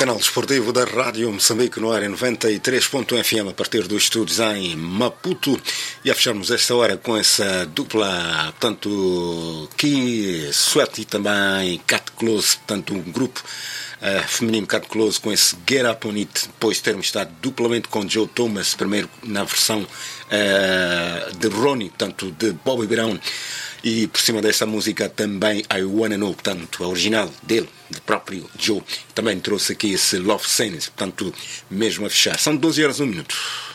canal desportivo da Rádio Moçambique no ar em 93.1 FM a partir dos estúdios em Maputo, e a fecharmos esta hora com essa dupla, portanto, Key Sweat e também Cat Close, portanto um grupo feminino Cat Close com esse Get Up On It, depois de termos estado duplamente com Joe Thomas, primeiro na versão de Ronnie, portanto de Bobby Brown, e por cima dessa música também I Wanna Know, portanto a original dele, do próprio Joe. Também trouxe aqui esse Love Scenes, portanto mesmo a fechar. São 12 horas 1 minuto.